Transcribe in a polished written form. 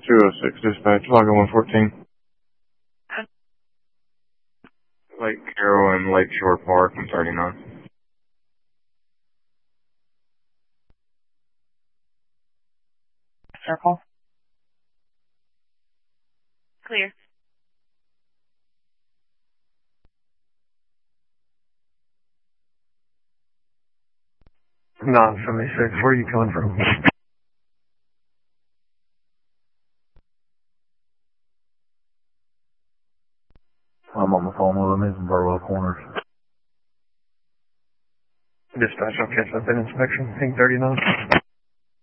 206 dispatch, log on 114. Lake Carroll and Lakeshore Park on 39. Circle. Clear. Non-76, where are you coming from? I'm on the phone with him. He's in Burwell Corners. Dispatch, I'll catch up in inspection. Ping 39.